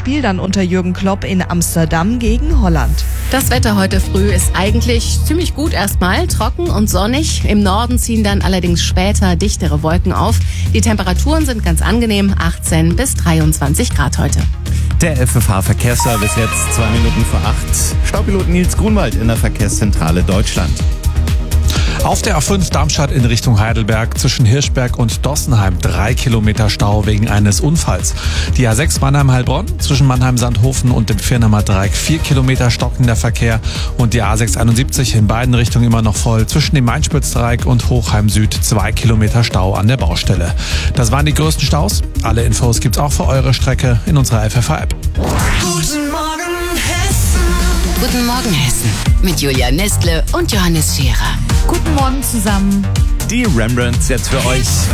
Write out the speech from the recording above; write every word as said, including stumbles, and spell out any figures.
Spiel dann unter Jürgen Klopp in Amsterdam gegen Holland. Das Wetter heute früh ist eigentlich ziemlich gut erstmal, trocken und sonnig. Im Norden ziehen dann allerdings später dichtere Wolken auf. Die Temperaturen sind ganz angenehm, achtzehn bis dreiundzwanzig Grad heute. Der F F H-Verkehrsservice jetzt zwei Minuten vor acht. Staupilot Nils Grunwald in der Verkehrszentrale Deutschland. Auf der A fünf Darmstadt in Richtung Heidelberg zwischen Hirschberg und Dossenheim drei Kilometer Stau wegen eines Unfalls. Die A sechs Mannheim-Heilbronn zwischen Mannheim-Sandhofen und dem Firnamer Dreieck vier Kilometer stockender Verkehr und die A sechs einundsiebzig in beiden Richtungen immer noch voll zwischen dem Main-Spitz-Dreieck und Hochheim Süd zwei Kilometer Stau an der Baustelle. Das waren die größten Staus. Alle Infos gibt's auch für eure Strecke in unserer F F H-App. Guten Morgen Hessen. Guten Morgen Hessen mit Julia Nestle und Johannes Scherer. Guten Morgen zusammen. Die Rembrandts jetzt für euch.